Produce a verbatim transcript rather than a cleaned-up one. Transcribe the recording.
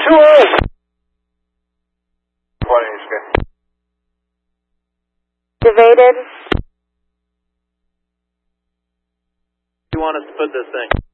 us! Activated. You want us to put this thing?